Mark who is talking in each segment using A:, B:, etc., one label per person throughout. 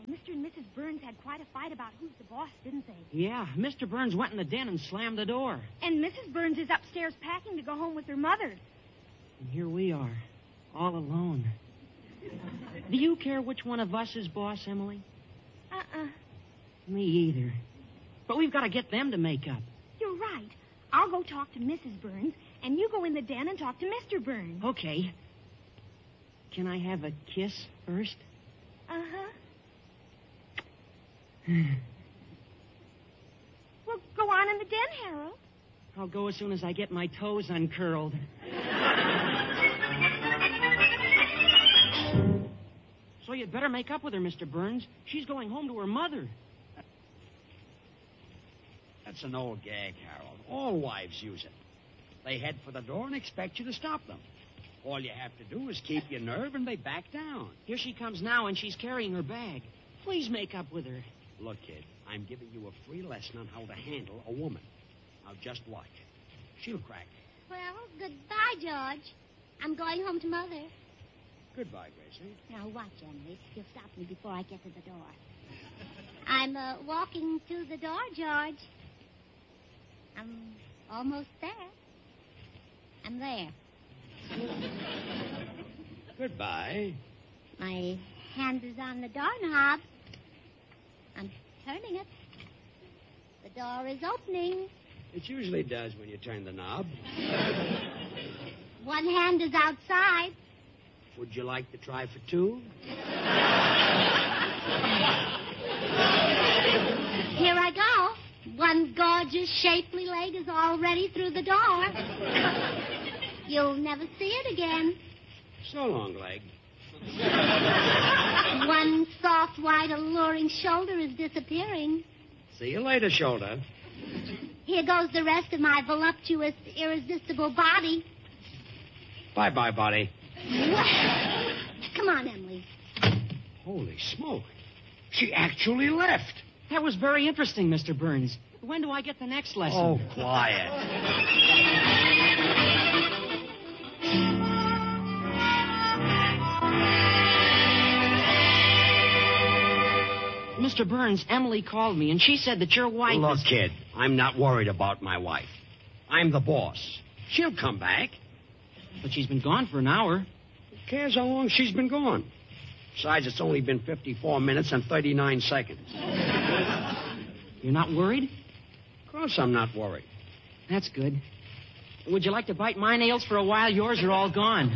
A: Mr. and Mrs. Burns had quite a fight about who's the boss, didn't they?
B: Yeah, Mr. Burns went in the den and slammed the door.
A: And Mrs. Burns is upstairs packing to go home with her mother.
B: And here we are, all alone. Do you care which one of us is boss, Emily? Me either. But we've got to get them to make up.
A: You're right. I'll go talk to Mrs. Burns, and you go in the den and talk to Mr. Burns.
B: Okay. Can I have a kiss first?
A: Well, go on in the den, Harold.
B: I'll go as soon as I get my toes uncurled. So you'd better make up with her, Mr. Burns. She's going home to her mother.
C: That's an old gag, Harold. All wives use it. They head for the door and expect you to stop them. All you have to do is keep your nerve and they back down.
B: Here she comes now, and she's carrying her bag. Please make up with her.
C: Look, kid, I'm giving you a free lesson on how to handle a woman. Now, just watch. She'll crack.
D: Well, goodbye, George. I'm going home to Mother.
C: Goodbye, Gracie.
D: Now, watch, Emily. You'll stop me before I get to the door. I'm walking to the door, George. I'm almost there. I'm there.
C: Goodbye.
D: My hand is on the doorknob. I'm turning it. The door is opening.
C: It usually does when you turn the knob.
D: One hand is outside.
C: Would you like to try for two?
D: Here I go. One gorgeous, shapely leg is already through the door. You'll never see it again.
C: So long, leg.
D: One soft, white, alluring shoulder is disappearing.
C: See you later, shoulder.
D: Here goes the rest of my voluptuous, irresistible body.
C: Bye-bye, body.
D: Come on, Emily.
C: Holy smoke. She actually left.
B: That was very interesting, Mr. Burns. When do I get the next lesson?
C: Oh, quiet.
B: Mr. Burns, Emily called me, and she said that your wife
C: Look, kid, I'm not worried about my wife. I'm the boss. She'll come back.
B: But she's been gone for an hour.
C: Who cares how long she's been gone? Besides, it's only been 54 minutes and 39 seconds.
B: You're not worried?
C: Of course I'm not worried.
B: That's good. Would you like to bite my nails for a while? Yours are all gone.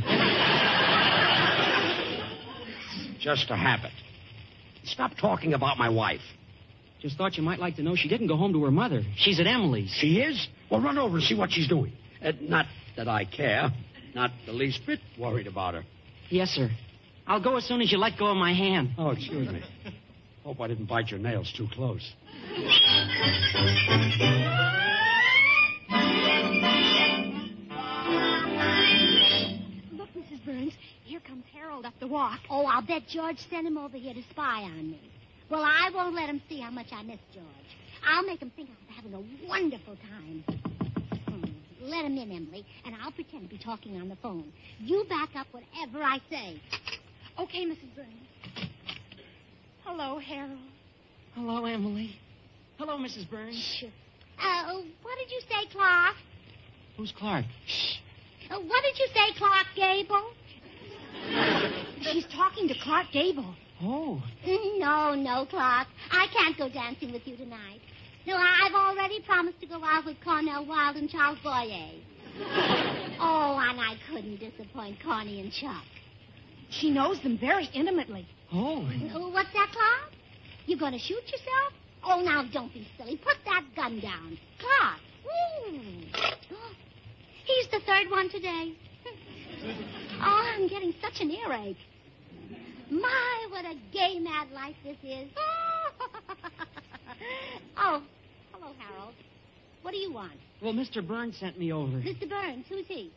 C: Just a habit. Stop talking about my wife.
B: Just thought you might like to know she didn't go home to her mother. She's at Emily's.
C: She is? Well, run over and see what she's doing. Not that I care. Not the least bit worried about her.
B: Yes, sir. I'll go as soon as you let go of my hand.
C: Oh, excuse me. Hope I didn't bite your nails too close.
A: Look, Mrs. Burns, here comes Harold up the walk.
D: Oh, I'll bet George sent him over here to spy on me. Well, I won't let him see how much I miss George. I'll make him think I'm having a wonderful time. Let him in, Emily, and I'll pretend to be talking on the phone. You back up whatever I say.
A: Okay, Mrs. Burns. Hello, Harold.
B: Hello, Emily. Hello, Mrs. Burns.
D: Shh. What did you say, Clark?
B: Who's Clark?
D: Shh. What did you say, Clark Gable?
A: She's talking to Clark Gable.
B: Oh.
D: No, Clark. I can't go dancing with you tonight. No, I've already promised to go out with Cornell Wilde and Charles Boyer. Oh, and I couldn't disappoint Corny and Chuck.
A: She knows them very intimately.
B: Oh.
D: What's that, Clark? You going to shoot yourself? Oh, now, don't be silly. Put that gun down. Clark. He's the third one today. Oh, I'm getting such an earache. My, what a gay, mad life this is. Oh, hello, Harold. What do you want?
B: Well, Mr. Burns sent me over.
D: Mr. Burns, who's he?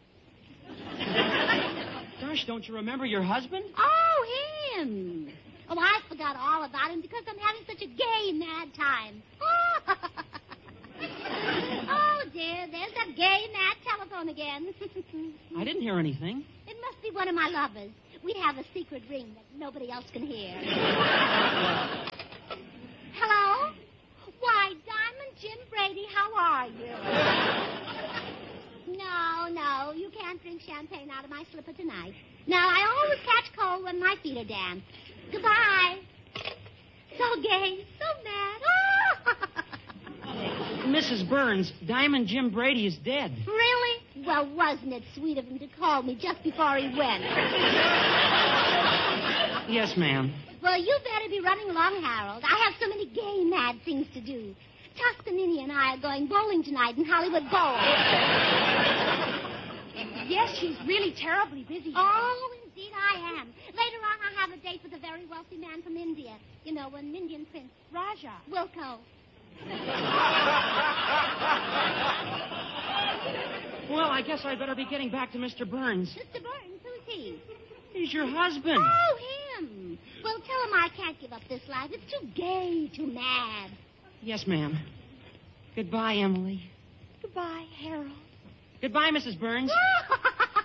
B: Gosh, don't you remember your husband?
D: Oh, him. Oh, I forgot all about him because I'm having such a gay, mad time. Oh, dear, there's that gay, mad telephone again.
B: I didn't hear anything.
D: It must be one of my lovers. We have a secret ring that nobody else can hear. Hello? Why, Diamond Jim Brady, how are you? No, you can't drink champagne out of my slipper tonight. Now, I always catch cold when my feet are damp. Goodbye. So gay, so mad.
B: Mrs. Burns, Diamond Jim Brady is dead.
D: Really? Well, wasn't it sweet of him to call me just before he went?
B: Yes, ma'am.
D: Well, you better be running along, Harold. I have so many gay, mad things to do. Toscanini and I are going bowling tonight in Hollywood Bowl.
A: Yes, she's really terribly busy.
D: Oh, indeed I am. Later on, I'll have a date with a very wealthy man from India. You know, an Indian prince.
A: Raja.
D: Wilco.
B: Well, I guess I'd better be getting back to Mr. Burns.
D: Mr. Burns, who's he?
B: He's your husband.
D: Oh, him. Well, tell him I can't give up this life. It's too gay, too mad.
B: Yes, ma'am. Goodbye, Emily.
A: Goodbye, Harold.
B: Goodbye, Mrs. Burns.